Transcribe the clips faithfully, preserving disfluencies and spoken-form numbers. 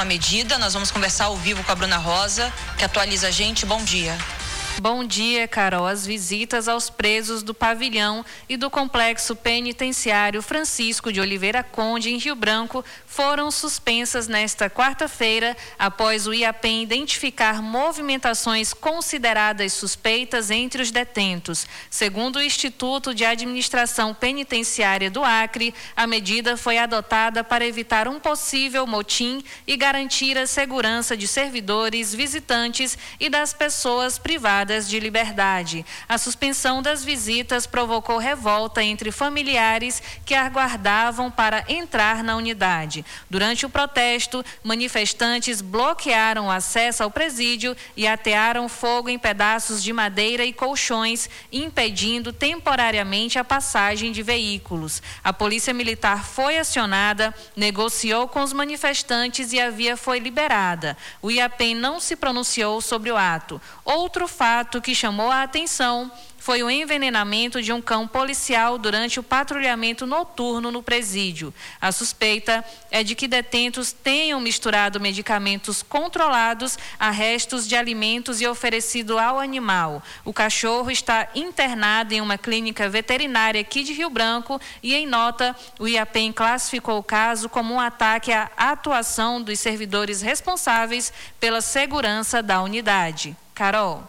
a medida. Nós vamos conversar ao vivo com a Bruna Rosa, que atualiza a gente. Bom dia. Bom dia, Carol. As visitas aos presos do pavilhão e do complexo penitenciário Francisco de Oliveira Conde, em Rio Branco, foram suspensas nesta quarta-feira, após o IAPEM identificar movimentações consideradas suspeitas entre os detentos. Segundo o Instituto de Administração Penitenciária do Acre, a medida foi adotada para evitar um possível motim e garantir a segurança de servidores, visitantes e das pessoas privadas de liberdade. A suspensão das visitas provocou revolta entre familiares que aguardavam para entrar na unidade. Durante o protesto, manifestantes bloquearam o acesso ao presídio e atearam fogo em pedaços de madeira e colchões, impedindo temporariamente a passagem de veículos. A Polícia Militar foi acionada, negociou com os manifestantes e a via foi liberada. O IAPEM não se pronunciou sobre o ato. Outro fato que chamou a atenção foi o envenenamento de um cão policial durante o patrulhamento noturno no presídio. A suspeita é de que detentos tenham misturado medicamentos controlados a restos de alimentos e oferecido ao animal. O cachorro está internado em uma clínica veterinária aqui de Rio Branco e, em nota, o IAPEM classificou o caso como um ataque à atuação dos servidores responsáveis pela segurança da unidade. Carol.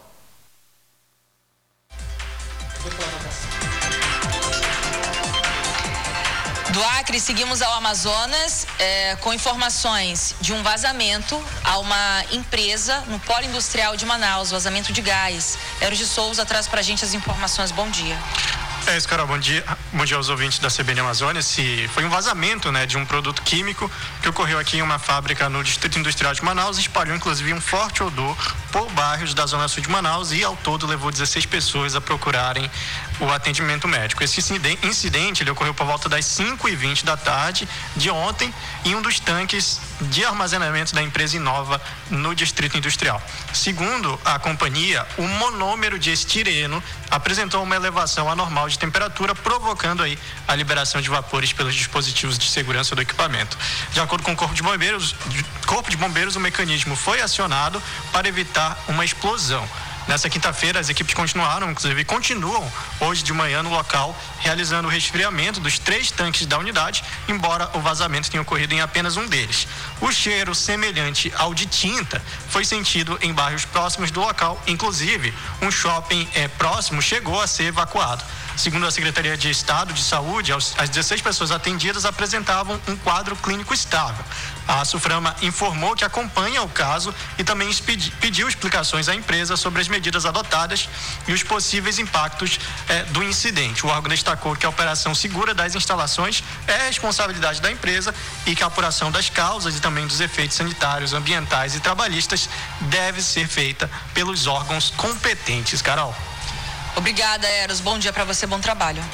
Do Acre, seguimos ao Amazonas é, com informações de um vazamento a uma empresa no Polo Industrial de Manaus, vazamento de gás. Eros de Souza traz para a gente as informações. Bom dia. É isso, Carol. Bom dia. Bom dia aos ouvintes da C B N Amazônia. Esse foi um vazamento, né, de um produto químico que ocorreu aqui em uma fábrica no Distrito Industrial de Manaus, espalhou inclusive um forte odor por bairros da zona sul de Manaus e ao todo levou dezesseis pessoas a procurarem o atendimento médico. Esse incidente ele ocorreu por volta das cinco e vinte da tarde de ontem em um dos tanques de armazenamento da empresa Inova no Distrito Industrial. Segundo a companhia, o monômero de estireno apresentou uma elevação anormal de temperatura, provocando aí a liberação de vapores pelos dispositivos de segurança do equipamento. De acordo com o Corpo de Bombeiros, Corpo de Bombeiros, o mecanismo foi acionado para evitar uma explosão. Nessa quinta-feira, as equipes continuaram, inclusive continuam hoje de manhã no local, realizando o resfriamento dos três tanques da unidade, embora o vazamento tenha ocorrido em apenas um deles. O cheiro semelhante ao de tinta foi sentido em bairros próximos do local, inclusive um shopping é, próximo chegou a ser evacuado. Segundo a Secretaria de Estado de Saúde, as dezesseis pessoas atendidas apresentavam um quadro clínico estável. A SUFRAMA informou que acompanha o caso e também pediu explicações à empresa sobre as medidas adotadas e os possíveis impactos eh, do incidente. O órgão destacou que a operação segura das instalações é responsabilidade da empresa e que a apuração das causas e também dos efeitos sanitários, ambientais e trabalhistas deve ser feita pelos órgãos competentes. Carol. Obrigada, Eros. Bom dia para você, bom trabalho.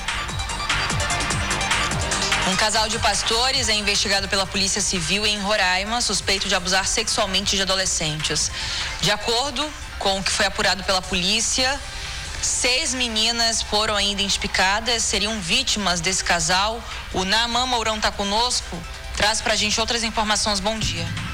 Um casal de pastores é investigado pela Polícia Civil em Roraima, suspeito de abusar sexualmente de adolescentes. De acordo com o que foi apurado pela polícia, seis meninas foram ainda identificadas, seriam vítimas desse casal. O Naaman Mourão está conosco, traz pra gente outras informações. Bom dia.